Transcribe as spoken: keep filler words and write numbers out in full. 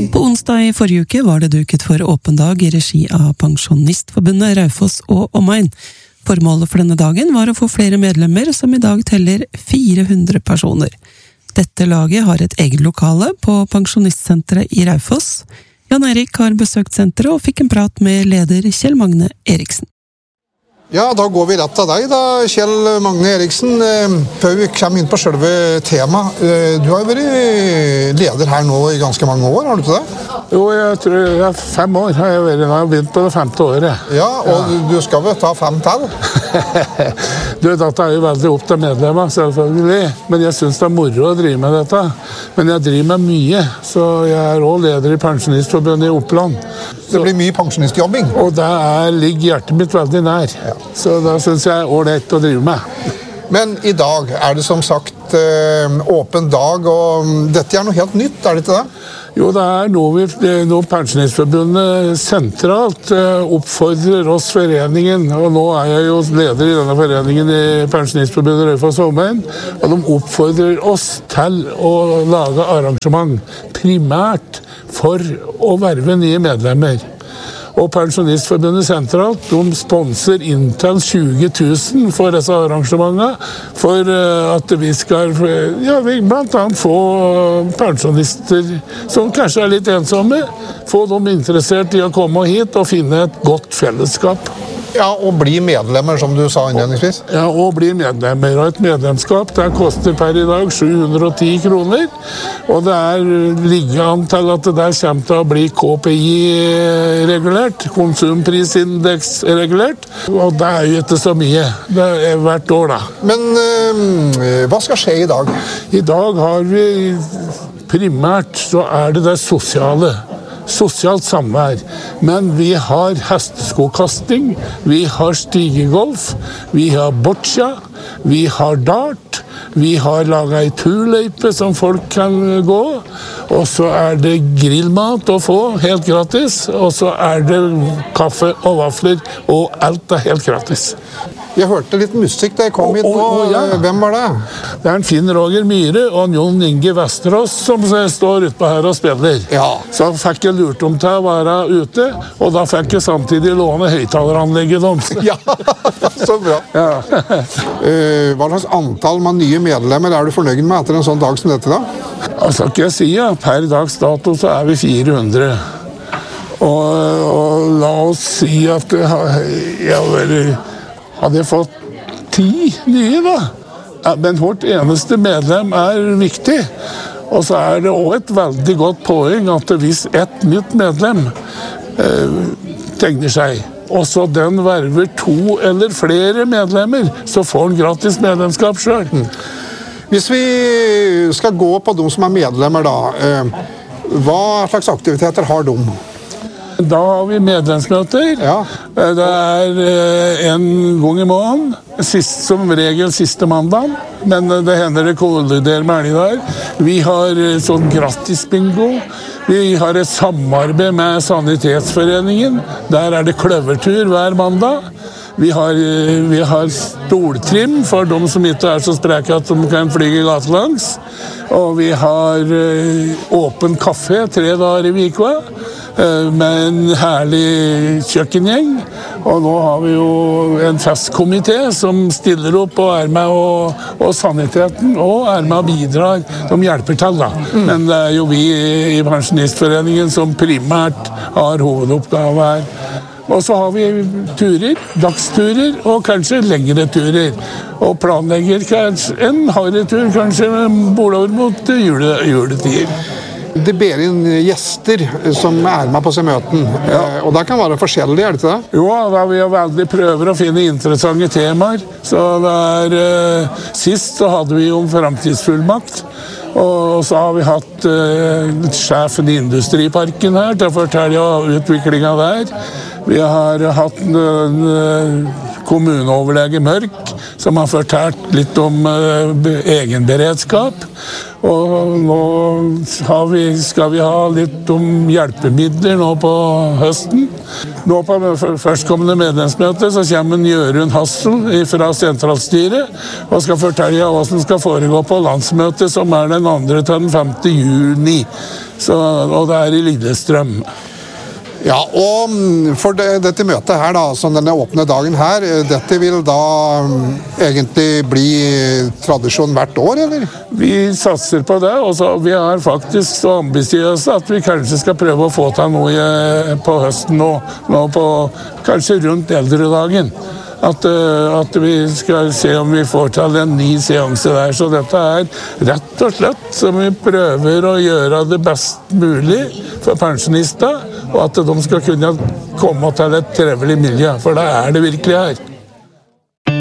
På onsdag i forrige uke var det duket for åpen dag i regi av Pensjonistforbundet Raufoss og omegn. Formålet for denne dagen var å få flere medlemmer, som i dag teller fire hundre personer. Dette laget har et eget lokale på Pensjonistsenteret i Raufoss. Jan Erik har besøkt senteret og fikk en prat med leder Kjell Magne Eriksen. Ja, da går vi rett til deg da, Kjell Magne Eriksen. Før vi kommer inn på selve temaet, du har jo vært leder her nå i ganske mange år, har du ikke det? Jo, jeg tror jeg er fem år har jeg vært, jeg har begynt på det femte året. Ja, og ja. Du skal vel ta fem til? Du, dette er jo veldig opp til medlemmer, selvfølgelig, men jeg synes det er moro å drive med dette. Men jeg driver med mye, så jeg er også leder i Pensjonistforbundet i Oppland. Det blir mye pensjonistjobbing. Og det er, ligger hjertet mitt veldig nær. Ja. Så da synes jeg er ordentlig å drive med. Men i dag er det som sagt åpen dag, og dette er noe helt nytt, er det ikke det? Jo, det er noe, vi, noe Pensjonistforbundet sentralt oppfordrer oss foreningen, og nå er jeg jo leder i denne foreningen i Pensjonistforbundet Raufoss og omegn, og de oppfordrer oss til å lage arrangement primært for å verve nye medlemmer. Og Pensjonistforbundet sentralt, de sponser inntil tjue tusen for disse arrangementene, for at vi skal, ja, vi blant annet få pensjonister som kanskje er litt ensomme, få dem interessert i å komme hit og finne et godt fellesskap. Ja, og bli medlemmer, som du sa innledningsvis. Ja, og bli medlemmer. Og et medlemskap, det koster per i dag sju hundre og ti kroner. Og det er ligger an til at det der kommer til å bli K P I-regulert, konsumprisindeks-regulert. Og det er jo ikke så mye. Det er hvert år, da. Men øh, hva skal skje i dag? I dag har vi primært, så er det det sosiale. Sosialt samvær, men vi har hesteskokasting, vi har stigegolf, vi har boccia, vi har dart, vi har laget en turløype som folk kan gå, og så er det grillmat å få, helt gratis, og så er det kaffe og vafler, og alt er helt gratis. Jeg hørte litt musikk da jeg kom hit nå. Ja. Hvem var det? Det er en Finn Roger Myhre og en Jon Inge Vesterås som står ute på her og spiller. Ja. Så fikk jeg lurt dem til å være ute, og da fikk jeg samtidig låne høyttaleranlegget deres. Ja, så bra. Ja. uh, hva slags antall med nye medlemmer er du fornøyd med etter en sånn dag som dette da? Altså, ikke jeg si, ja. Per dags dato så er vi fire hundre. Og, og la oss si at jeg har vært... Hadde jeg fått ti nye, da. Men vårt eneste medlem er viktig. Og så er det også et veldig godt poeng at hvis et nytt medlem eh, tegner seg, og så den verver to eller flere medlemmer, så får han gratis medlemskap selv. Mm. Hvis vi skal gå på de som er medlemmer, da, eh, hva slags aktiviteter har de? Da har vi medlemsmøter. Ja. Det er en gang i måneden, sist, som regel siste mandag, men det hender det kolliderer med helger. Vi har sånn gratis bingo. Vi har et samarbeid med Sanitetsforeningen. Der er det kløvertur hver mandag. Vi har, vi har stoltrim for de som ikke er så spreke at de kan flyge gatelangs. Og vi har åpen kaffe tre dager i uka med en herlig kjøkkengjeng. Og nå har vi jo en festkomité som stiller opp og er med, og, og saniteten, og er med og bidrar. De hjelper til, da. Mm. Men det er jo vi i Pensjonistforeningen som primært har hovedoppgave her. Og så har vi turer, dagsturer og kanskje lengre turer. Og planlegger kanskje en harretur, kanskje bordover mot jule, juletider. Det ber inn gjester som er med på seg møten, ja. Og det kan være forskjellig, er det ikke det? Jo, da vi har veldig prøver å finne interessante temaer. Så der, eh, sist så hadde vi om fremtidsfullmakt, og så har vi hatt eh, sjefen i Industriparken her til å fortelle om utviklingen der. Vi har hatt en kommuneoverlege Mørk som har fortalt litt om uh, egenberedskap. Og nå har vi, skal vi ha litt om hjelpemidler nå på høsten. Nå på førstkommende medlemsmøte så kommer Jørund Hassel fra sentralstyret og skal fortelle hva som skal foregå på landsmøtet, som er den andre til den femte juni. Så, og det er i Lillestrøm. Ja, og for det, dette møtet her da, som denne åpne dagen her, dette vil da um, egentlig bli tradisjon hvert år, eller? Vi satser på det, og så vi er faktisk så ambisiøse at vi kanskje skal prøve å få til noe på høsten nå, nå på kanskje rundt eldredagen. At, at vi skal se om vi får til en ny seanse der. Så dette er rett og slett som vi prøver å gjøre det best mulig for pensjonister, og at de skal kunne komme til et trevelig miljø, for det er det virkelig her.